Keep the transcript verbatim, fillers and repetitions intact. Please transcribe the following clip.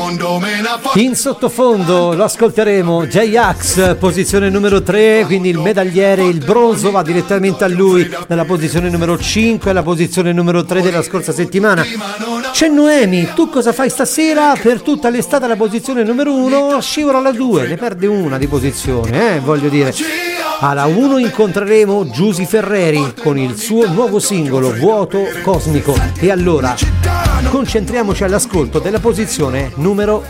In sottofondo lo ascolteremo, J-Ax, posizione numero tre, quindi il medagliere, il bronzo va direttamente a lui dalla posizione numero cinque alla posizione numero tre della scorsa settimana. C'è Noemi, tu cosa fai stasera? Per tutta l'estate alla posizione numero uno, scivola alla due, ne perde una di posizione, eh, voglio dire. Alla uno incontreremo Giusy Ferreri con il suo nuovo singolo Vuoto Cosmico. E allora concentriamoci all'ascolto della posizione numero